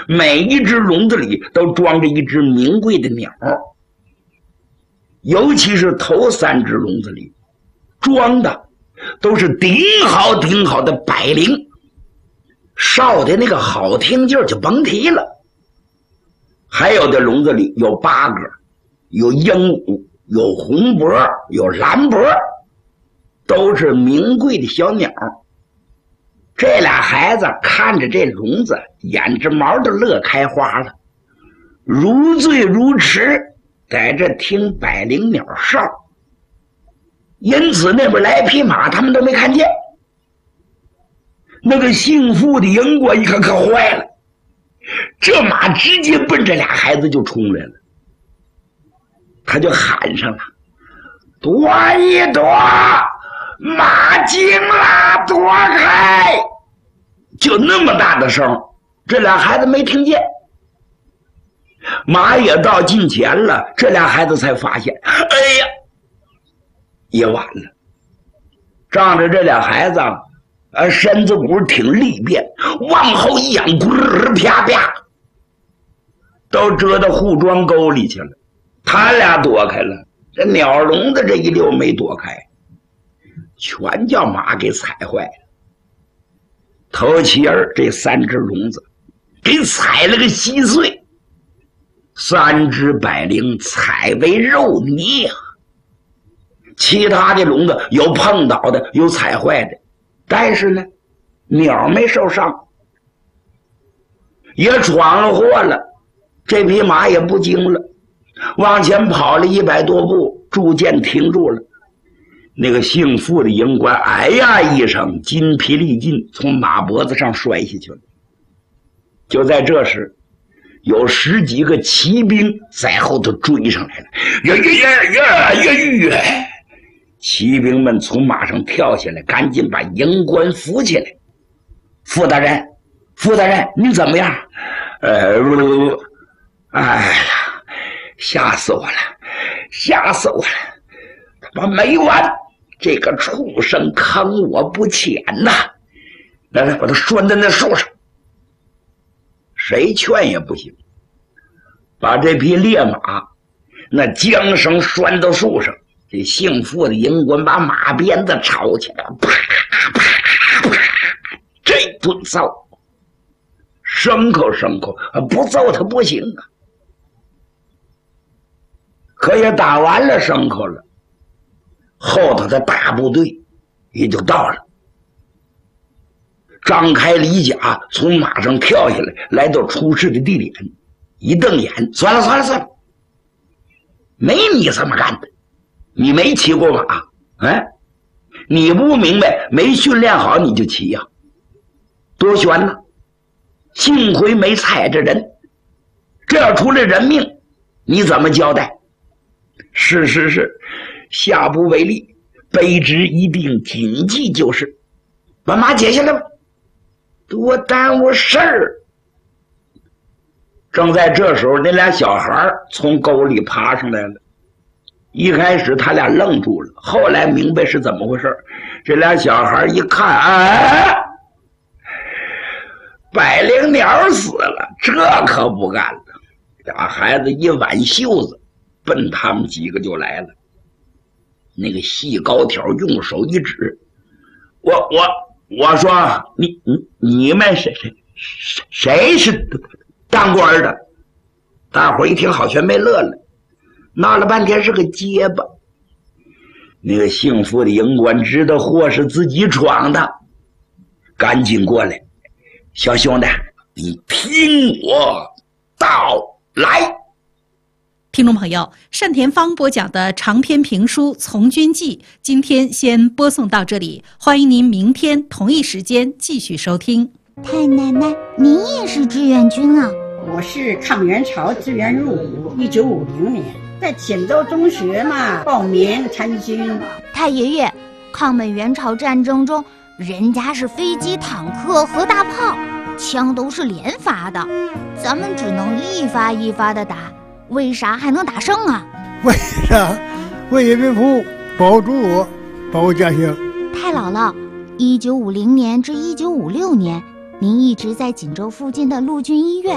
每一只笼子里都装着一只名贵的鸟，尤其是头3只笼子里装的都是顶好的百灵，烧的那个好听劲儿就甭提了。还有的笼子里有8个，有鹦鹉，有红脖，有蓝脖，都是名贵的小鸟。这俩孩子看着这笼子，眼直毛都乐开花了，如醉如痴，在这听百灵鸟哨。因此那边来匹马他们都没看见。那个姓傅的营官一看可坏了，这马直接奔这俩孩子就冲来了，他就喊上了：躲一躲，马惊了，躲开！就那么大的声，这俩孩子没听见。马也到近前了，这俩孩子才发现，哎呀，也晚了。仗着这俩孩子身子骨挺利便，往后一仰，咕啪啪，都折到护庄沟里去了。他俩躲开了，这鸟笼子这一溜没躲开，全叫马给踩坏了。头起儿这3只笼子给踩了个稀碎，3只百灵踩为肉泥啊！其他的笼子有碰倒的，有踩坏的，但是呢，鸟没受伤，也闯了祸了。这匹马也不惊了，往前跑了100多步，逐渐停住了。那个姓傅的营官哎呀一声，筋疲力尽，从马脖子上摔下去了。就在这时，有10几个骑兵在后头追上来了，骑兵们从马上跳下来，赶紧把营官扶起来。傅大人，你怎么样？哎呀，吓死我了！他妈没完！这个畜生坑我不浅呐！来，把他拴在那树上。谁劝也不行，把这匹烈马那缰绳拴到树上。这姓傅的营官把马鞭子抄起来，啪啪啪，这顿揍，牲口不揍他不行啊！可也打完了牲口了，后头的大部队也就到了。张开李甲从马上跳下来，来到出事的地点，一瞪眼，算了，没你这么干的，你没骑过马，你不明白，没训练好你就骑呀，多悬呐！幸亏没踩着人，这要出了人命，你怎么交代？是，下不为例，卑职一定谨记就是。把马解下来吧，多耽误事儿。正在这时候，那俩小孩从沟里爬上来了。一开始他俩愣住了，后来明白是怎么回事。这俩小孩一看，百灵鸟死了，这可不干了。俩孩子一挽袖子，奔他们几个就来了。那个细高挑用手一指，我说你们谁是当官的？大伙一听好全没乐了，闹了半天是个结巴。那个姓傅的营官知道祸是自己闯的，赶紧过来，小兄弟，你听我道来。 听众朋友，单田芳播讲的长篇评书《从军记》今天先播送到这里，欢迎您明天同一时间继续收听。 太奶奶，您也是志愿军啊？ 我是抗元朝志愿入伍，1950年在铁州中学嘛报名参军。 太爷爷，抗美援朝战争中，人家是飞机、坦克和大炮，枪都是连发的，咱们只能一发一发的打。为啥还能打胜啊？ 为啥？为民服，保祖国，保家乡。 太姥姥，1950年至1956年，您一直在锦州附近的陆军医院